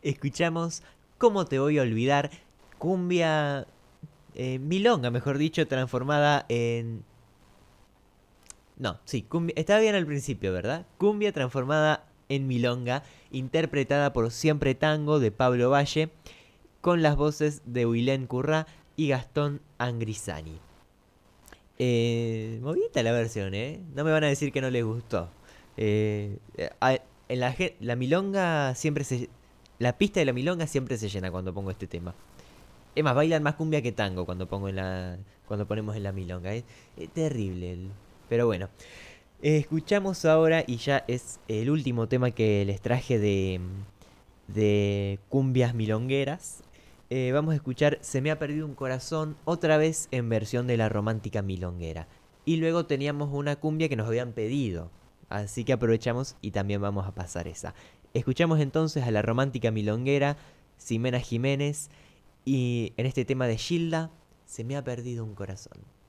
Escuchamos ¿Cómo te voy a olvidar? Cumbia, milonga, mejor dicho, transformada en... No, sí, cumbia, estaba bien al principio, ¿verdad? Cumbia transformada en milonga, interpretada por Siempre Tango de Pablo Valle, con las voces de Huilén Currá y Gastón Angrisani. Movita la versión, ¿eh? No me van a decir que no les gustó. En la milonga siempre se... La pista de la milonga siempre se llena cuando pongo este tema. Es más, bailan más cumbia que tango cuando cuando ponemos en la milonga. Es terrible. Pero bueno. Escuchamos ahora, y ya es el último tema que les traje de cumbias milongueras. Vamos a escuchar Se me ha perdido un corazón, otra vez en versión de la romántica milonguera. Y luego teníamos una cumbia que nos habían pedido. Así que aprovechamos y también vamos a pasar esa. Escuchamos entonces a la romántica milonguera, Ximena Jiménez, y en este tema de Gilda, Se me ha perdido un corazón.